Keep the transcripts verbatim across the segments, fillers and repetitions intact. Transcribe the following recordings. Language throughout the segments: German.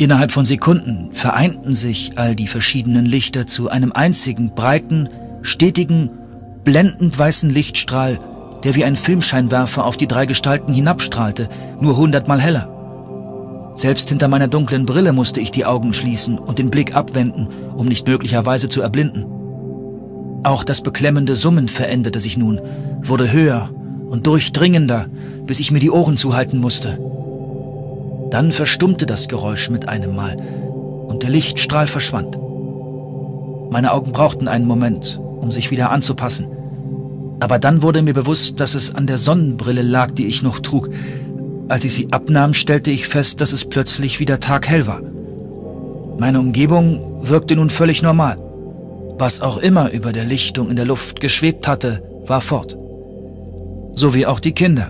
Innerhalb von Sekunden vereinten sich all die verschiedenen Lichter zu einem einzigen, breiten, stetigen, blendend weißen Lichtstrahl, der wie ein Filmscheinwerfer auf die drei Gestalten hinabstrahlte, nur hundertmal heller. Selbst hinter meiner dunklen Brille musste ich die Augen schließen und den Blick abwenden, um nicht möglicherweise zu erblinden. Auch das beklemmende Summen veränderte sich nun, wurde höher und durchdringender, bis ich mir die Ohren zuhalten musste. Dann verstummte das Geräusch mit einem Mal und der Lichtstrahl verschwand. Meine Augen brauchten einen Moment, um sich wieder anzupassen. Aber dann wurde mir bewusst, dass es an der Sonnenbrille lag, die ich noch trug. Als ich sie abnahm, stellte ich fest, dass es plötzlich wieder taghell war. Meine Umgebung wirkte nun völlig normal. Was auch immer über der Lichtung in der Luft geschwebt hatte, war fort. So wie auch die Kinder.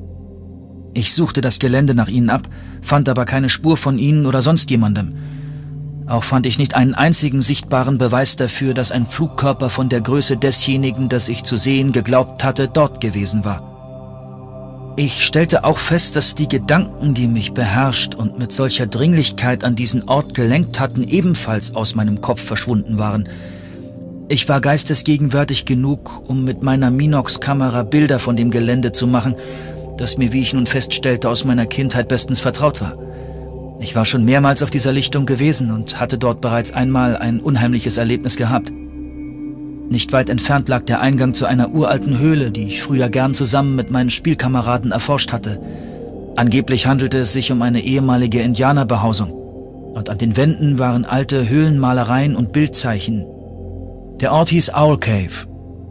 Ich suchte das Gelände nach ihnen ab, fand aber keine Spur von ihnen oder sonst jemandem. Auch fand ich nicht einen einzigen sichtbaren Beweis dafür, dass ein Flugkörper von der Größe desjenigen, das ich zu sehen geglaubt hatte, dort gewesen war. Ich stellte auch fest, dass die Gedanken, die mich beherrscht und mit solcher Dringlichkeit an diesen Ort gelenkt hatten, ebenfalls aus meinem Kopf verschwunden waren. Ich war geistesgegenwärtig genug, um mit meiner Minox-Kamera Bilder von dem Gelände zu machen, das mir, wie ich nun feststellte, aus meiner Kindheit bestens vertraut war. Ich war schon mehrmals auf dieser Lichtung gewesen und hatte dort bereits einmal ein unheimliches Erlebnis gehabt. Nicht weit entfernt lag der Eingang zu einer uralten Höhle, die ich früher gern zusammen mit meinen Spielkameraden erforscht hatte. Angeblich handelte es sich um eine ehemalige Indianerbehausung. Und an den Wänden waren alte Höhlenmalereien und Bildzeichen. Der Ort hieß Owl Cave.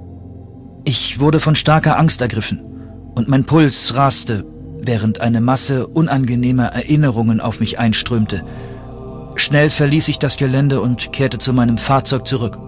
Ich wurde von starker Angst ergriffen und mein Puls raste, während eine Masse unangenehmer Erinnerungen auf mich einströmte. Schnell verließ ich das Gelände und kehrte zu meinem Fahrzeug zurück.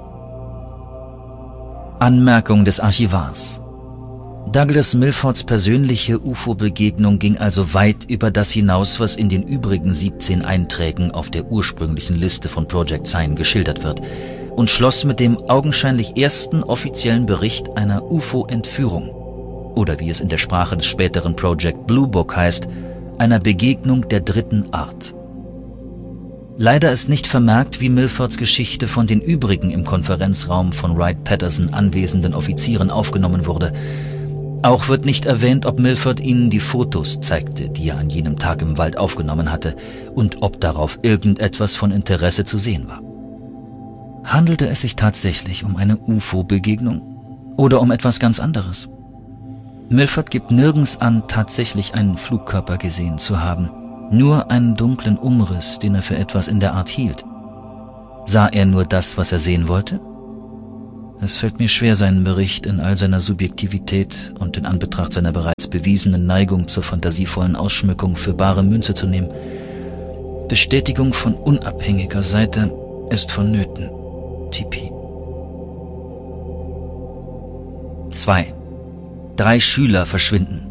Anmerkung des Archivars. Douglas Milfords persönliche U F O-Begegnung ging also weit über das hinaus, was in den übrigen siebzehn Einträgen auf der ursprünglichen Liste von Project Sign geschildert wird, und schloss mit dem augenscheinlich ersten offiziellen Bericht einer U F O-Entführung, oder wie es in der Sprache des späteren Project Blue Book heißt, einer Begegnung der dritten Art. Leider ist nicht vermerkt, wie Milfords Geschichte von den übrigen im Konferenzraum von Wright-Patterson anwesenden Offizieren aufgenommen wurde. Auch wird nicht erwähnt, ob Milford ihnen die Fotos zeigte, die er an jenem Tag im Wald aufgenommen hatte, und ob darauf irgendetwas von Interesse zu sehen war. Handelte es sich tatsächlich um eine U F O-Begegnung oder um etwas ganz anderes? Milford gibt nirgends an, tatsächlich einen Flugkörper gesehen zu haben, nur einen dunklen Umriss, den er für etwas in der Art hielt. Sah er nur das, was er sehen wollte? Es fällt mir schwer, seinen Bericht in all seiner Subjektivität und in Anbetracht seiner bereits bewiesenen Neigung zur fantasievollen Ausschmückung für bare Münze zu nehmen. Bestätigung von unabhängiger Seite ist vonnöten. T P. zwei. Drei Schüler verschwinden.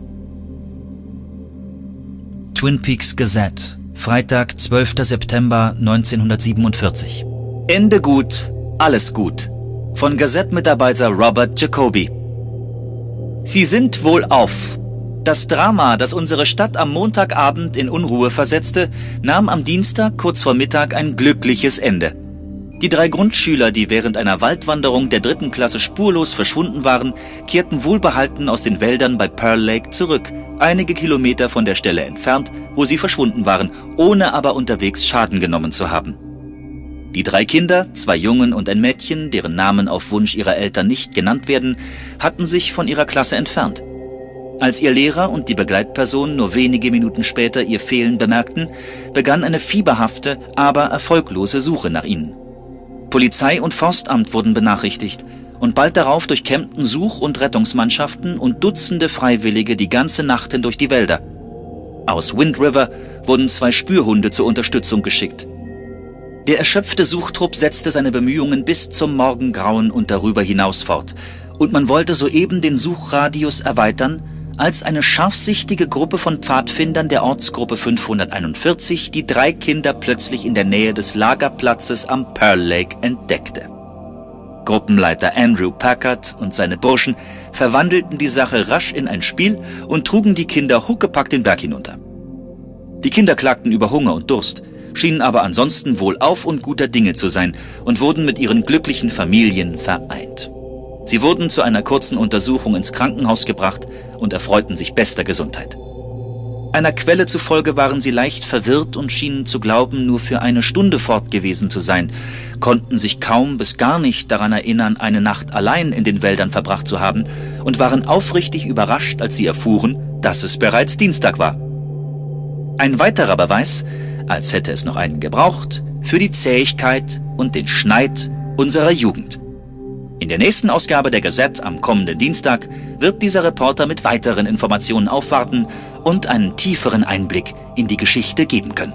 Twin Peaks Gazette, Freitag, zwölfter September neunzehnhundertsiebenundvierzig. Ende gut, alles gut. Von Gazette-Mitarbeiter Robert Jacoby. Sie sind wohlauf. Das Drama, das unsere Stadt am Montagabend in Unruhe versetzte, nahm am Dienstag kurz vor Mittag ein glückliches Ende. Die drei Grundschüler, die während einer Waldwanderung der dritten Klasse spurlos verschwunden waren, kehrten wohlbehalten aus den Wäldern bei Pearl Lake zurück, einige Kilometer von der Stelle entfernt, wo sie verschwunden waren, ohne aber unterwegs Schaden genommen zu haben. Die drei Kinder, zwei Jungen und ein Mädchen, deren Namen auf Wunsch ihrer Eltern nicht genannt werden, hatten sich von ihrer Klasse entfernt. Als ihr Lehrer und die Begleitperson nur wenige Minuten später ihr Fehlen bemerkten, begann eine fieberhafte, aber erfolglose Suche nach ihnen. Polizei und Forstamt wurden benachrichtigt und bald darauf durchkämmten Such- und Rettungsmannschaften und Dutzende Freiwillige die ganze Nacht hindurch die Wälder. Aus Wind River wurden zwei Spürhunde zur Unterstützung geschickt. Der erschöpfte Suchtrupp setzte seine Bemühungen bis zum Morgengrauen und darüber hinaus fort, und man wollte soeben den Suchradius erweitern, als eine scharfsichtige Gruppe von Pfadfindern der Ortsgruppe fünfhunderteinundvierzig die drei Kinder plötzlich in der Nähe des Lagerplatzes am Pearl Lake entdeckte. Gruppenleiter Andrew Packard und seine Burschen verwandelten die Sache rasch in ein Spiel und trugen die Kinder huckepack den Berg hinunter. Die Kinder klagten über Hunger und Durst, schienen aber ansonsten wohlauf und guter Dinge zu sein und wurden mit ihren glücklichen Familien vereint. Sie wurden zu einer kurzen Untersuchung ins Krankenhaus gebracht und erfreuten sich bester Gesundheit. Einer Quelle zufolge waren sie leicht verwirrt und schienen zu glauben, nur für eine Stunde fort gewesen zu sein, konnten sich kaum bis gar nicht daran erinnern, eine Nacht allein in den Wäldern verbracht zu haben und waren aufrichtig überrascht, als sie erfuhren, dass es bereits Dienstag war. Ein weiterer Beweis, als hätte es noch einen gebraucht, für die Zähigkeit und den Schneid unserer Jugend. In der nächsten Ausgabe der Gazette am kommenden Dienstag wird dieser Reporter mit weiteren Informationen aufwarten und einen tieferen Einblick in die Geschichte geben können.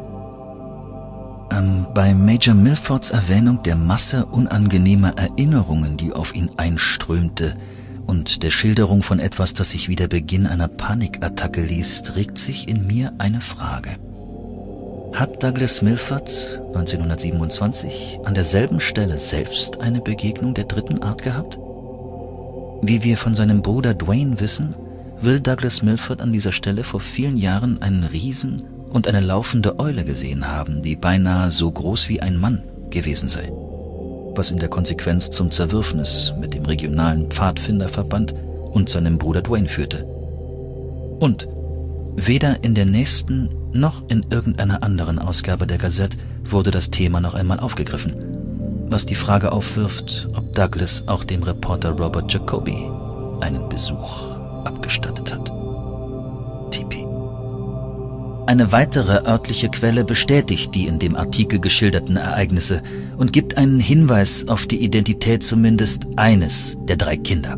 Ähm, bei Major Milfords Erwähnung der Masse unangenehmer Erinnerungen, die auf ihn einströmte, und der Schilderung von etwas, das sich wie der Beginn einer Panikattacke liest, regt sich in mir eine Frage. Hat Douglas Milford neunzehnhundertsiebenundzwanzig an derselben Stelle selbst eine Begegnung der dritten Art gehabt? Wie wir von seinem Bruder Dwayne wissen, will Douglas Milford an dieser Stelle vor vielen Jahren einen Riesen und eine laufende Eule gesehen haben, die beinahe so groß wie ein Mann gewesen sei, was in der Konsequenz zum Zerwürfnis mit dem regionalen Pfadfinderverband und seinem Bruder Dwayne führte. Und weder in der nächsten noch in irgendeiner anderen Ausgabe der Gazette wurde das Thema noch einmal aufgegriffen, was die Frage aufwirft, ob Douglas auch dem Reporter Robert Jacoby einen Besuch abgestattet hat. Tipi. Eine weitere örtliche Quelle bestätigt die in dem Artikel geschilderten Ereignisse und gibt einen Hinweis auf die Identität zumindest eines der drei Kinder.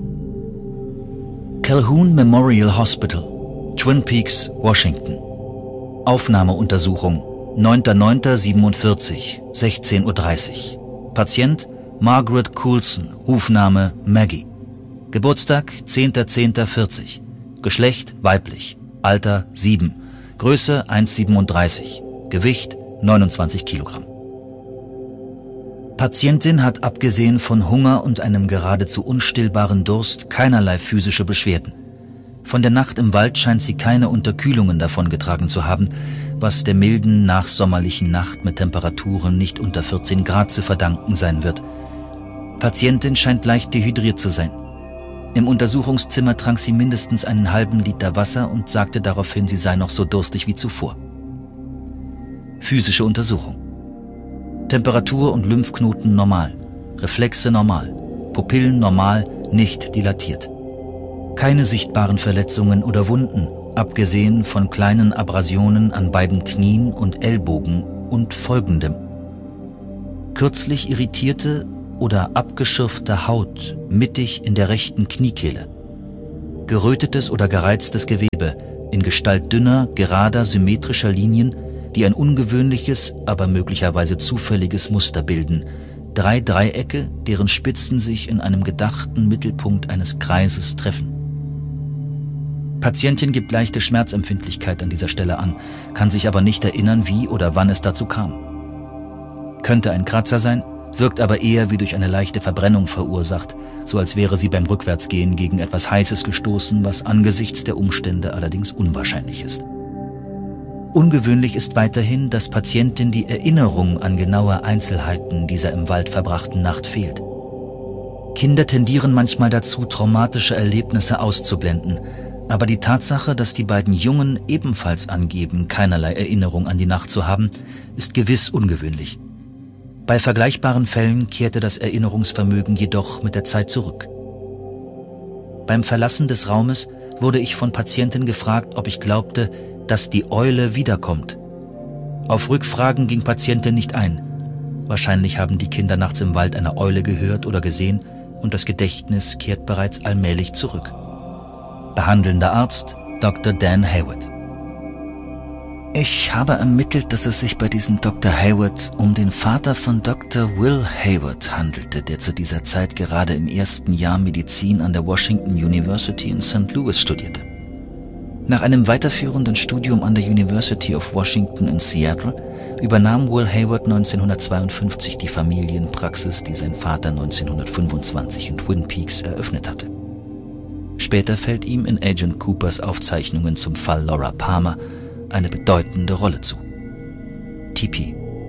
Calhoun Memorial Hospital, Twin Peaks, Washington. Aufnahmeuntersuchung neunter neunter siebenundvierzig, sechzehn Uhr dreißig. Patient Margaret Coulson, Rufname Maggie. Geburtstag zehnter zehnter vierzig. Geschlecht weiblich. Alter sieben. Größe eins Komma siebenunddreißig. Gewicht neunundzwanzig Kilogramm. Patientin hat abgesehen von Hunger und einem geradezu unstillbaren Durst keinerlei physische Beschwerden. Von der Nacht im Wald scheint sie keine Unterkühlungen davongetragen zu haben, was der milden, nachsommerlichen Nacht mit Temperaturen nicht unter vierzehn Grad zu verdanken sein wird. Patientin scheint leicht dehydriert zu sein. Im Untersuchungszimmer trank sie mindestens einen halben Liter Wasser und sagte daraufhin, sie sei noch so durstig wie zuvor. Physische Untersuchung. Temperatur und Lymphknoten normal, Reflexe normal, Pupillen normal, nicht dilatiert. Keine sichtbaren Verletzungen oder Wunden, abgesehen von kleinen Abrasionen an beiden Knien und Ellbogen und folgendem: kürzlich irritierte oder abgeschürfte Haut mittig in der rechten Kniekehle, gerötetes oder gereiztes Gewebe in Gestalt dünner, gerader, symmetrischer Linien, die ein ungewöhnliches, aber möglicherweise zufälliges Muster bilden, drei Dreiecke, deren Spitzen sich in einem gedachten Mittelpunkt eines Kreises treffen. Patientin gibt leichte Schmerzempfindlichkeit an dieser Stelle an, kann sich aber nicht erinnern, wie oder wann es dazu kam. Könnte ein Kratzer sein, wirkt aber eher wie durch eine leichte Verbrennung verursacht, so als wäre sie beim Rückwärtsgehen gegen etwas Heißes gestoßen, was angesichts der Umstände allerdings unwahrscheinlich ist. Ungewöhnlich ist weiterhin, dass Patientin die Erinnerung an genaue Einzelheiten dieser im Wald verbrachten Nacht fehlt. Kinder tendieren manchmal dazu, traumatische Erlebnisse auszublenden, aber die Tatsache, dass die beiden Jungen ebenfalls angeben, keinerlei Erinnerung an die Nacht zu haben, ist gewiss ungewöhnlich. Bei vergleichbaren Fällen kehrte das Erinnerungsvermögen jedoch mit der Zeit zurück. Beim Verlassen des Raumes wurde ich von Patienten gefragt, ob ich glaubte, dass die Eule wiederkommt. Auf Rückfragen ging Patientin nicht ein. Wahrscheinlich haben die Kinder nachts im Wald eine Eule gehört oder gesehen und das Gedächtnis kehrt bereits allmählich zurück. Behandelnder Arzt Doktor Dan Hayward. Ich habe ermittelt, dass es sich bei diesem Doktor Hayward um den Vater von Doktor Will Hayward handelte, der zu dieser Zeit gerade im ersten Jahr Medizin an der Washington University in Sankt Louis studierte. Nach einem weiterführenden Studium an der University of Washington in Seattle übernahm Will Hayward neunzehnhundertzweiundfünfzig die Familienpraxis, die sein Vater neunzehnhundertfünfundzwanzig in Twin Peaks eröffnet hatte. Später fällt ihm in Agent Coopers Aufzeichnungen zum Fall Laura Palmer eine bedeutende Rolle zu. Tipi.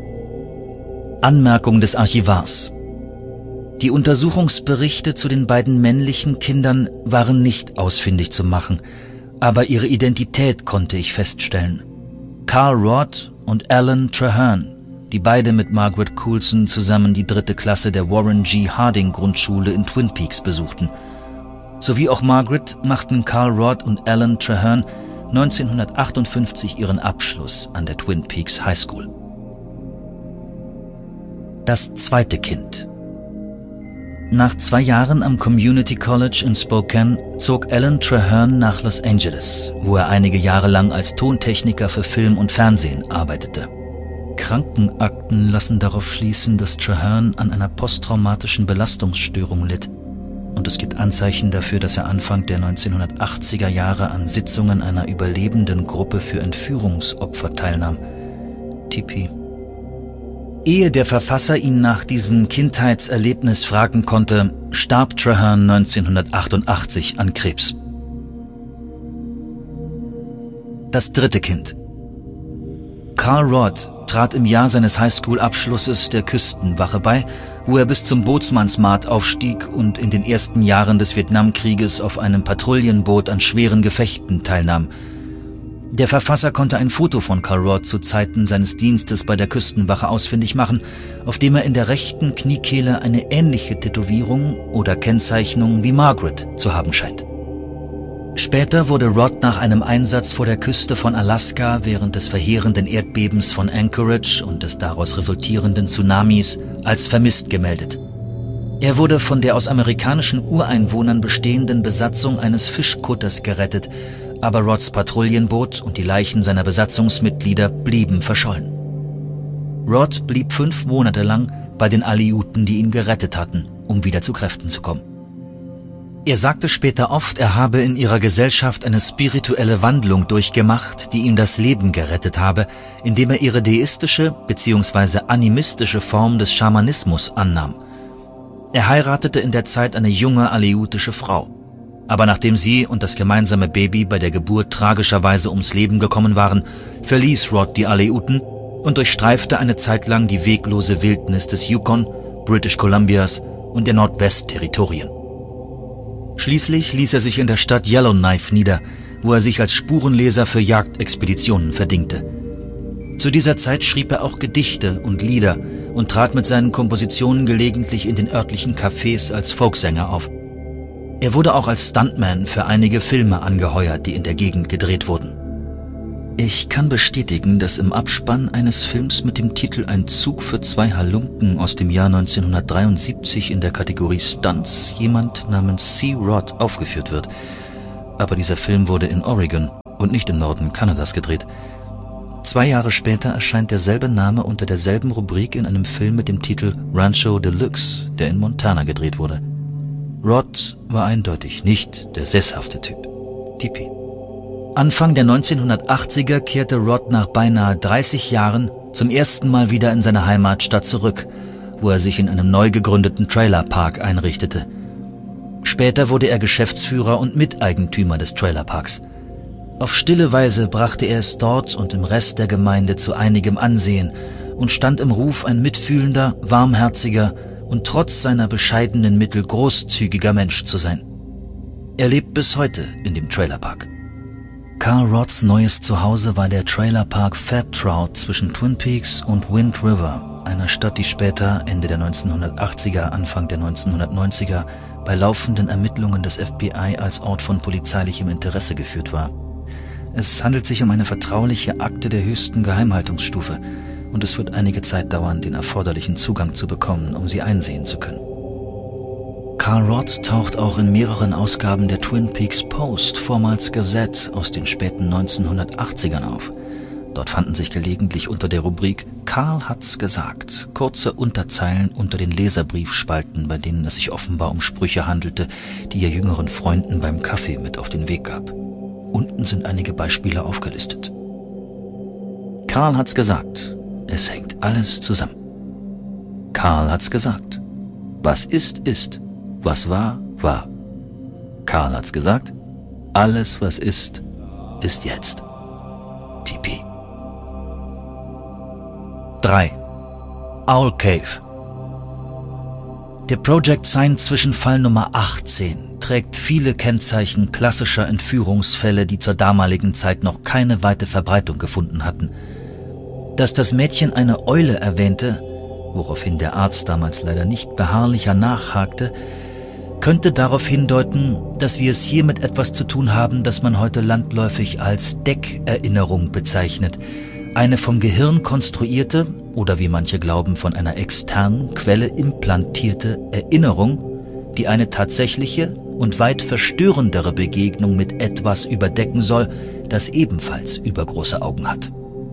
Anmerkung des Archivars: Die Untersuchungsberichte zu den beiden männlichen Kindern waren nicht ausfindig zu machen, aber ihre Identität konnte ich feststellen. Carl Roth und Alan Traherne, die beide mit Margaret Coulson zusammen die dritte Klasse der Warren G. Harding Grundschule in Twin Peaks besuchten. Sowie auch Margaret machten Carl Roth und Alan Traherne neunzehnhundertachtundfünfzig ihren Abschluss an der Twin Peaks High School. Das zweite Kind. Nach zwei Jahren am Community College in Spokane zog Alan Traherne nach Los Angeles, wo er einige Jahre lang als Tontechniker für Film und Fernsehen arbeitete. Krankenakten lassen darauf schließen, dass Traherne an einer posttraumatischen Belastungsstörung litt. Und es gibt Anzeichen dafür, dass er Anfang der neunzehnhundertachtziger Jahre an Sitzungen einer überlebenden Gruppe für Entführungsopfer teilnahm. T P. Ehe der Verfasser ihn nach diesem Kindheitserlebnis fragen konnte, starb Traherne neunzehnhundertachtundachtzig an Krebs. Das dritte Kind. Carl Roth trat im Jahr seines Highschool-Abschlusses der Küstenwache bei, wo er bis zum Bootsmannsmat aufstieg und in den ersten Jahren des Vietnamkrieges auf einem Patrouillenboot an schweren Gefechten teilnahm. Der Verfasser konnte ein Foto von Carl Roth zu Zeiten seines Dienstes bei der Küstenwache ausfindig machen, auf dem er in der rechten Kniekehle eine ähnliche Tätowierung oder Kennzeichnung wie Margaret zu haben scheint. Später wurde Roth nach einem Einsatz vor der Küste von Alaska während des verheerenden Erdbebens von Anchorage und des daraus resultierenden Tsunamis als vermisst gemeldet. Er wurde von der aus amerikanischen Ureinwohnern bestehenden Besatzung eines Fischkutters gerettet, aber Roths Patrouillenboot und die Leichen seiner Besatzungsmitglieder blieben verschollen. Roth blieb fünf Monate lang bei den Aleuten, die ihn gerettet hatten, um wieder zu Kräften zu kommen. Er sagte später oft, er habe in ihrer Gesellschaft eine spirituelle Wandlung durchgemacht, die ihm das Leben gerettet habe, indem er ihre deistische bzw. animistische Form des Schamanismus annahm. Er heiratete in der Zeit eine junge aleutische Frau. Aber nachdem sie und das gemeinsame Baby bei der Geburt tragischerweise ums Leben gekommen waren, verließ Roth die Aleuten und durchstreifte eine Zeit lang die weglose Wildnis des Yukon, British Columbias und der Nordwest-Territorien. Schließlich ließ er sich in der Stadt Yellowknife nieder, wo er sich als Spurenleser für Jagdexpeditionen verdingte. Zu dieser Zeit schrieb er auch Gedichte und Lieder und trat mit seinen Kompositionen gelegentlich in den örtlichen Cafés als Folksänger auf. Er wurde auch als Stuntman für einige Filme angeheuert, die in der Gegend gedreht wurden. Ich kann bestätigen, dass im Abspann eines Films mit dem Titel Ein Zug für zwei Halunken aus dem Jahr neunzehnhundertdreiundsiebzig in der Kategorie Stunts jemand namens C. Roth aufgeführt wird. Aber dieser Film wurde in Oregon und nicht im Norden Kanadas gedreht. Zwei Jahre später erscheint derselbe Name unter derselben Rubrik in einem Film mit dem Titel Rancho Deluxe, der in Montana gedreht wurde. Roth war eindeutig nicht der sesshafte Typ. T P. Anfang der neunzehnhundertachtziger kehrte Roth nach beinahe dreißig Jahren zum ersten Mal wieder in seine Heimatstadt zurück, wo er sich in einem neu gegründeten Trailerpark einrichtete. Später wurde er Geschäftsführer und Miteigentümer des Trailerparks. Auf stille Weise brachte er es dort und im Rest der Gemeinde zu einigem Ansehen und stand im Ruf, ein mitfühlender, warmherziger und trotz seiner bescheidenen Mittel großzügiger Mensch zu sein. Er lebt bis heute in dem Trailerpark. Carl Roths neues Zuhause war der Trailerpark Fat Trout zwischen Twin Peaks und Wind River, einer Stadt, die später Ende der neunzehnhundertachtziger, Anfang der neunzehnhundertneunziger bei laufenden Ermittlungen des F B I als Ort von polizeilichem Interesse geführt war. Es handelt sich um eine vertrauliche Akte der höchsten Geheimhaltungsstufe und es wird einige Zeit dauern, den erforderlichen Zugang zu bekommen, um sie einsehen zu können. Carl Roth taucht auch in mehreren Ausgaben der Twin Peaks Post, vormals Gazette, aus den späten neunzehnhundertachtzigern auf. Dort fanden sich gelegentlich unter der Rubrik »Carl hat's gesagt« kurze Unterzeilen unter den Leserbriefspalten, bei denen es sich offenbar um Sprüche handelte, die er jüngeren Freunden beim Kaffee mit auf den Weg gab. Unten sind einige Beispiele aufgelistet. Carl hat's gesagt. Es hängt alles zusammen. Carl hat's gesagt. Was ist, ist. Was war, war. Carl hat's gesagt. Alles, was ist, ist jetzt. T P. drei. Owl Cave. Der Project Sign Zwischenfall Nummer achtzehn trägt viele Kennzeichen klassischer Entführungsfälle, die zur damaligen Zeit noch keine weite Verbreitung gefunden hatten. Dass das Mädchen eine Eule erwähnte, woraufhin der Arzt damals leider nicht beharrlicher nachhakte, könnte darauf hindeuten, dass wir es hier mit etwas zu tun haben, das man heute landläufig als Deckerinnerung bezeichnet. Eine vom Gehirn konstruierte oder wie manche glauben von einer externen Quelle implantierte Erinnerung, die eine tatsächliche und weit verstörendere Begegnung mit etwas überdecken soll, das ebenfalls übergroße Augen hat.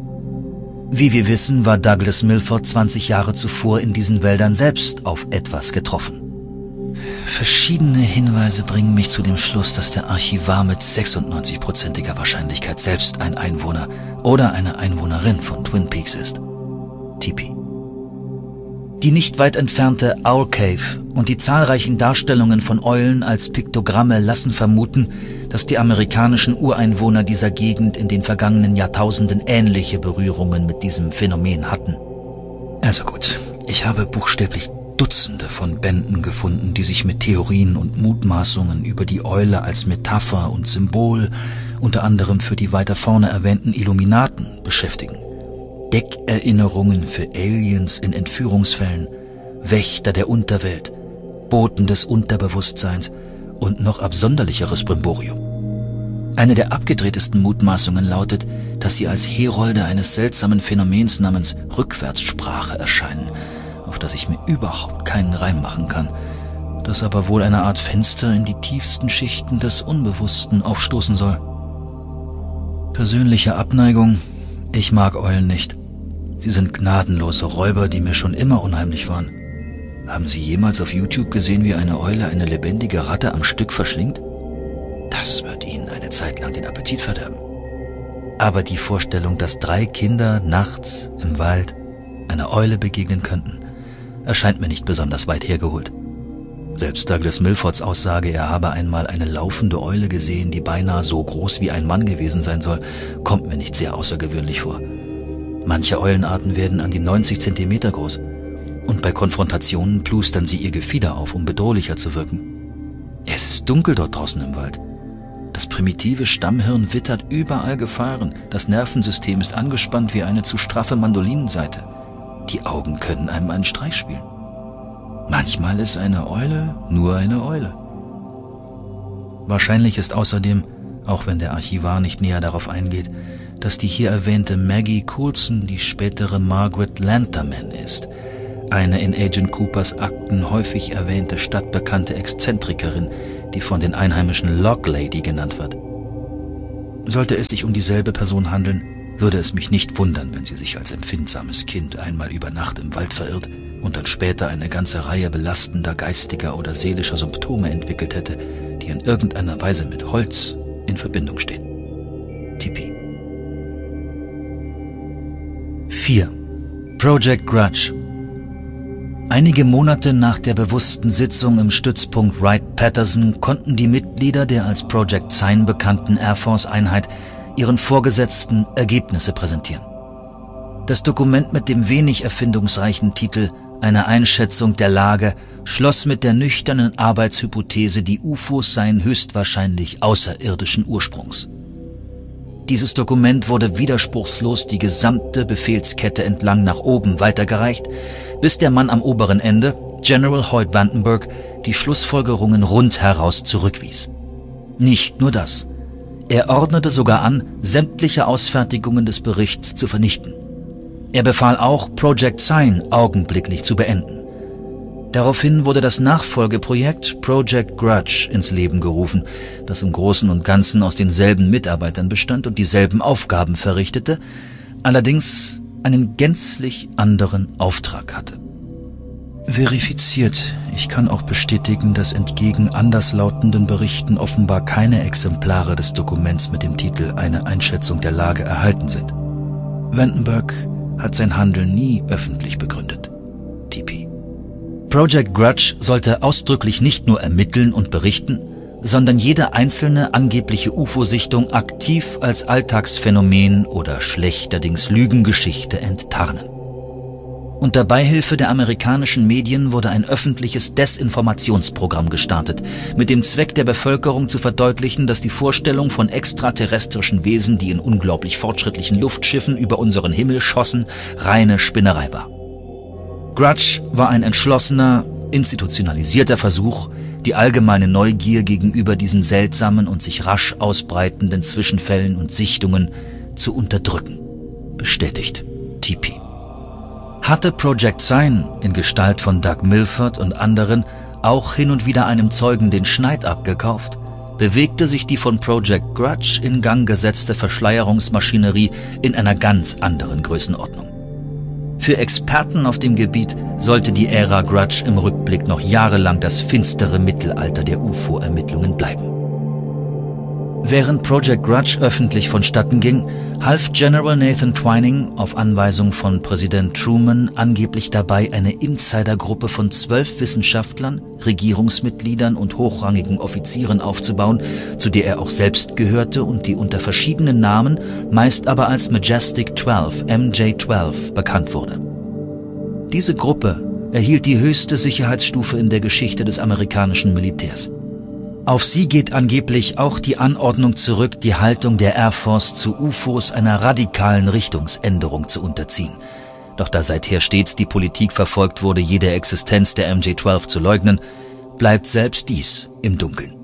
Wie wir wissen, war Douglas Milford zwanzig Jahre zuvor in diesen Wäldern selbst auf etwas getroffen. Verschiedene Hinweise bringen mich zu dem Schluss, dass der Archivar mit sechsundneunzig-prozentiger Wahrscheinlichkeit selbst ein Einwohner oder eine Einwohnerin von Twin Peaks ist. T P. Die nicht weit entfernte Owl Cave und die zahlreichen Darstellungen von Eulen als Piktogramme lassen vermuten, dass die amerikanischen Ureinwohner dieser Gegend in den vergangenen Jahrtausenden ähnliche Berührungen mit diesem Phänomen hatten. Also gut, ich habe buchstäblich Dutzende von Bänden gefunden, die sich mit Theorien und Mutmaßungen über die Eule als Metapher und Symbol, unter anderem für die weiter vorne erwähnten Illuminaten, beschäftigen. Deckerinnerungen für Aliens in Entführungsfällen, Wächter der Unterwelt, Boten des Unterbewusstseins und noch absonderlicheres Brimborium. Eine der abgedrehtesten Mutmaßungen lautet, dass sie als Herolde eines seltsamen Phänomens namens Rückwärtssprache erscheinen, auf das ich mir überhaupt keinen Reim machen kann, das aber wohl eine Art Fenster in die tiefsten Schichten des Unbewussten aufstoßen soll. Persönliche Abneigung: Ich mag Eulen nicht. Sie sind gnadenlose Räuber, die mir schon immer unheimlich waren. Haben Sie jemals auf YouTube gesehen, wie eine Eule eine lebendige Ratte am Stück verschlingt? Das wird Ihnen eine Zeit lang den Appetit verderben. Aber die Vorstellung, dass drei Kinder nachts im Wald einer Eule begegnen könnten, erscheint mir nicht besonders weit hergeholt. Selbst Douglas Milfords Aussage, er habe einmal eine laufende Eule gesehen, die beinahe so groß wie ein Mann gewesen sein soll, kommt mir nicht sehr außergewöhnlich vor. Manche Eulenarten werden an die neunzig Zentimeter groß und bei Konfrontationen plustern sie ihr Gefieder auf, um bedrohlicher zu wirken. Es ist dunkel dort draußen im Wald. Das primitive Stammhirn wittert überall Gefahren, das Nervensystem ist angespannt wie eine zu straffe Mandolinensaite. Die Augen können einem einen Streich spielen. Manchmal ist eine Eule nur eine Eule. Wahrscheinlich ist außerdem, auch wenn der Archivar nicht näher darauf eingeht, dass die hier erwähnte Maggie Coulson die spätere Margaret Lanterman ist, eine in Agent Coopers Akten häufig erwähnte stadtbekannte Exzentrikerin, die von den Einheimischen Lock Lady genannt wird. Sollte es sich um dieselbe Person handeln, würde es mich nicht wundern, wenn sie sich als empfindsames Kind einmal über Nacht im Wald verirrt und dann später eine ganze Reihe belastender geistiger oder seelischer Symptome entwickelt hätte, die in irgendeiner Weise mit Holz in Verbindung stehen. T P. vier. Project Grudge. Einige Monate nach der bewussten Sitzung im Stützpunkt Wright-Patterson konnten die Mitglieder der als Project Sign bekannten Air Force-Einheit ihren Vorgesetzten Ergebnisse präsentieren. Das Dokument mit dem wenig erfindungsreichen Titel »Eine Einschätzung der Lage« schloss mit der nüchternen Arbeitshypothese, die U F Os seien höchstwahrscheinlich außerirdischen Ursprungs. Dieses Dokument wurde widerspruchslos die gesamte Befehlskette entlang nach oben weitergereicht, bis der Mann am oberen Ende, General Hoyt Vandenberg, die Schlussfolgerungen rundheraus zurückwies. Nicht nur das. Er ordnete sogar an, sämtliche Ausfertigungen des Berichts zu vernichten. Er befahl auch, Project Sign augenblicklich zu beenden. Daraufhin wurde das Nachfolgeprojekt Project Grudge ins Leben gerufen, das im Großen und Ganzen aus denselben Mitarbeitern bestand und dieselben Aufgaben verrichtete, allerdings einen gänzlich anderen Auftrag hatte. Verifiziert. Ich kann auch bestätigen, dass entgegen anderslautenden Berichten offenbar keine Exemplare des Dokuments mit dem Titel »Eine Einschätzung der Lage« erhalten sind. Vandenberg hat sein Handeln nie öffentlich begründet. T P. Project Grudge sollte ausdrücklich nicht nur ermitteln und berichten, sondern jede einzelne angebliche U F O-Sichtung aktiv als Alltagsphänomen oder schlechterdings Lügengeschichte enttarnen. Unter Beihilfe der amerikanischen Medien wurde ein öffentliches Desinformationsprogramm gestartet, mit dem Zweck der Bevölkerung zu verdeutlichen, dass die Vorstellung von extraterrestrischen Wesen, die in unglaublich fortschrittlichen Luftschiffen über unseren Himmel schossen, reine Spinnerei war. Grudge war ein entschlossener, institutionalisierter Versuch, die allgemeine Neugier gegenüber diesen seltsamen und sich rasch ausbreitenden Zwischenfällen und Sichtungen zu unterdrücken. Bestätigt T P. Hatte Project Sign in Gestalt von Doug Milford und anderen auch hin und wieder einem Zeugen den Schneid abgekauft, bewegte sich die von Project Grudge in Gang gesetzte Verschleierungsmaschinerie in einer ganz anderen Größenordnung. Für Experten auf dem Gebiet sollte die Ära Grudge im Rückblick noch jahrelang das finstere Mittelalter der U F O-Ermittlungen bleiben. Während Project Grudge öffentlich vonstatten ging, half General Nathan Twining auf Anweisung von Präsident Truman angeblich dabei, eine Insidergruppe von zwölf Wissenschaftlern, Regierungsmitgliedern und hochrangigen Offizieren aufzubauen, zu der er auch selbst gehörte und die unter verschiedenen Namen, meist aber als Majestic zwölf, M J zwölf, bekannt wurde. Diese Gruppe erhielt die höchste Sicherheitsstufe in der Geschichte des amerikanischen Militärs. Auf sie geht angeblich auch die Anordnung zurück, die Haltung der Air Force zu U F Os einer radikalen Richtungsänderung zu unterziehen. Doch da seither stets die Politik verfolgt wurde, jede Existenz der M J zwölf zu leugnen, bleibt selbst dies im Dunkeln.